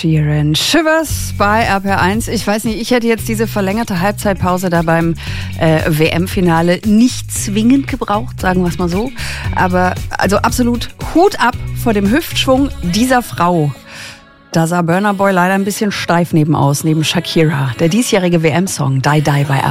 Sheeran. Shivers bei RPR1. Ich weiß nicht, ich hätte jetzt diese verlängerte Halbzeitpause da beim WM-Finale nicht zwingend gebraucht, sagen wir es mal so. Aber also absolut Hut ab vor dem Hüftschwung dieser Frau. Da sah Burna Boy leider ein bisschen steif neben Shakira. Der diesjährige WM-Song Die Die bei RPR1.